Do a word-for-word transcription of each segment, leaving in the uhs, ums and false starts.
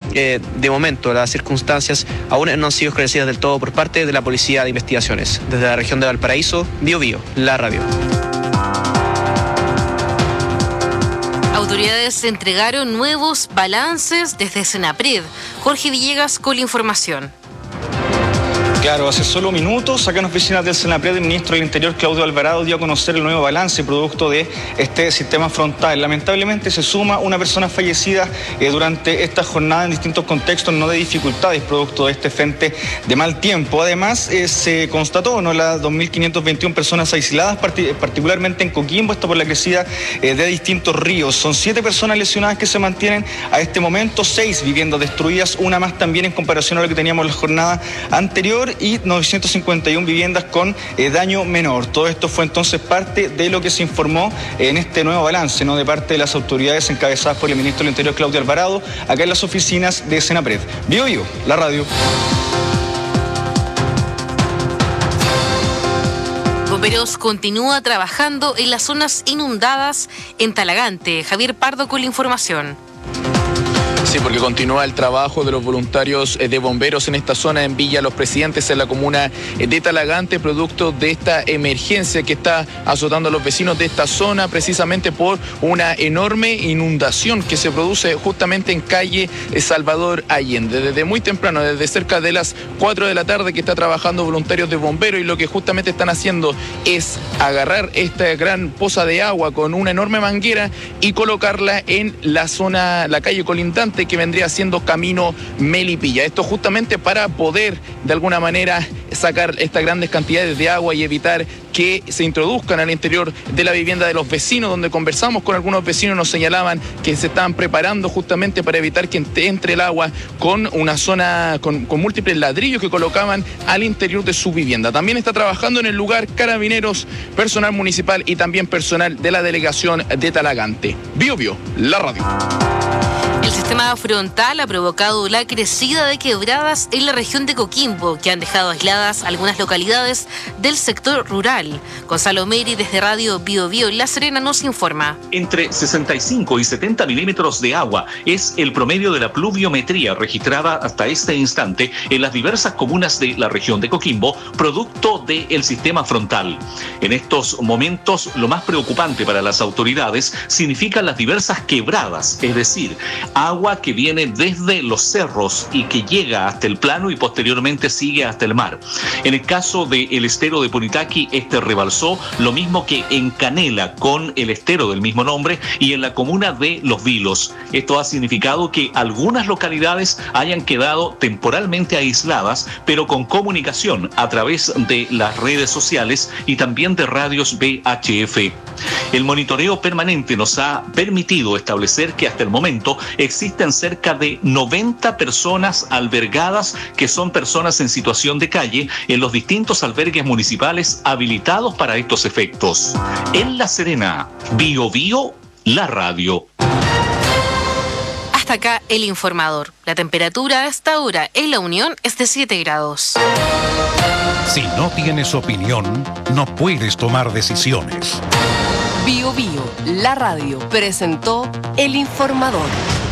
eh, de momento las circunstancias aún no han sido esclarecidas del todo por parte de la Policía de Investigaciones. Desde la región de Valparaíso, Bio Bio, la radio. Autoridades entregaron nuevos balances desde Senapred. Jorge Villegas con la información. Claro, hace solo minutos, acá en oficinas del Senapred, el ministro del Interior, Claudio Alvarado, dio a conocer el nuevo balance producto de este sistema frontal. Lamentablemente se suma una persona fallecida eh, durante esta jornada en distintos contextos, no de dificultades, producto de este frente de mal tiempo. Además, eh, se constató ¿no? las dos mil quinientas veintiuna personas aisladas, part- particularmente en Coquimbo, esto por la crecida eh, de distintos ríos. Son siete personas lesionadas que se mantienen a este momento, seis viviendas destruidas, una más también en comparación a lo que teníamos la jornada anterior, y novecientas cincuenta y una viviendas con eh, daño menor. Todo esto fue entonces parte de lo que se informó en este nuevo balance, ¿no? de parte de las autoridades encabezadas por el ministro del Interior, Claudio Alvarado, acá en las oficinas de Senapred. Bio Bio, la radio. Bomberos continúa trabajando en las zonas inundadas en Talagante. Javier Pardo con la información. Sí, porque continúa el trabajo de los voluntarios de bomberos en esta zona en Villa Los Presidentes, en la comuna de Talagante, producto de esta emergencia que está azotando a los vecinos de esta zona, precisamente por una enorme inundación que se produce justamente en calle Salvador Allende. Desde muy temprano, desde cerca de las cuatro de la tarde que está trabajando voluntarios de bomberos, y lo que justamente están haciendo es agarrar esta gran poza de agua con una enorme manguera y colocarla en la zona, la calle colindante, que vendría siendo camino Melipilla. Esto justamente para poder de alguna manera sacar estas grandes cantidades de agua y evitar que se introduzcan al interior de la vivienda de los vecinos, donde conversamos con algunos vecinos, nos señalaban que se estaban preparando justamente para evitar que entre el agua con una zona, con, con múltiples ladrillos que colocaban al interior de su vivienda. También está trabajando en el lugar carabineros, personal municipal y también personal de la delegación de Talagante. Bio Bio, la radio. El sistema frontal ha provocado la crecida de quebradas en la región de Coquimbo, que han dejado aisladas algunas localidades del sector rural. Gonzalo Meri, desde Radio Bio Bio La Serena, nos informa. Entre sesenta y cinco y setenta milímetros de agua es el promedio de la pluviometría registrada hasta este instante en las diversas comunas de la región de Coquimbo, producto del sistema frontal. En estos momentos, lo más preocupante para las autoridades significan las diversas quebradas, es decir, agua que viene desde los cerros y que llega hasta el plano y posteriormente sigue hasta el mar. En el caso del estero de Punitaqui, este rebalsó, lo mismo que en Canela con el estero del mismo nombre y en la comuna de Los Vilos. Esto ha significado que algunas localidades hayan quedado temporalmente aisladas, pero con comunicación a través de las redes sociales y también de radios V H F. El monitoreo permanente nos ha permitido establecer que hasta el momento existen cerca de noventa personas albergadas, que son personas en situación de calle, en los distintos albergues municipales habilitados para estos efectos. En La Serena, Bio Bio, la radio. Hasta acá el informador. La temperatura a esta hora en La Unión es de siete grados. Si no tienes opinión, no puedes tomar decisiones. Bio Bio, la radio, presentó el informador.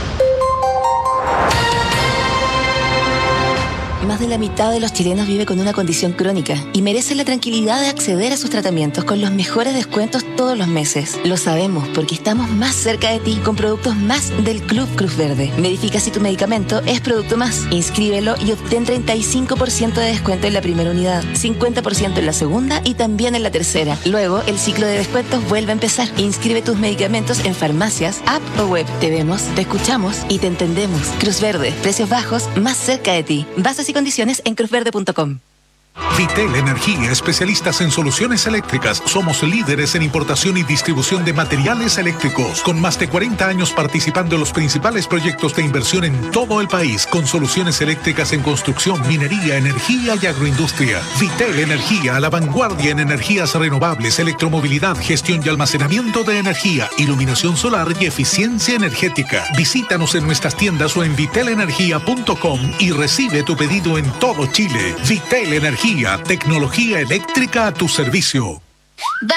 Más de la mitad de los chilenos vive con una condición crónica y merece la tranquilidad de acceder a sus tratamientos con los mejores descuentos todos los meses. Lo sabemos porque estamos más cerca de ti con productos más del Club Cruz Verde. Verifica si tu medicamento es producto más. Inscríbelo y obtén treinta y cinco por ciento de descuento en la primera unidad, cincuenta por ciento en la segunda y también en la tercera. Luego, el ciclo de descuentos vuelve a empezar. Inscribe tus medicamentos en farmacias, app o web. Te vemos, te escuchamos y te entendemos. Cruz Verde, precios bajos, más cerca de ti. Bases y condiciones en cruz verde punto com. Vitel Energía, especialistas en soluciones eléctricas. Somos líderes en importación y distribución de materiales eléctricos, con más de cuarenta años participando en los principales proyectos de inversión en todo el país, con soluciones eléctricas en construcción, minería, energía y agroindustria. Vitel Energía, a la vanguardia en energías renovables, electromovilidad, gestión y almacenamiento de energía, iluminación solar y eficiencia energética. Visítanos en nuestras tiendas o en vitel energía punto com y recibe tu pedido en todo Chile. Vitel Energía, tecnología eléctrica a tu servicio.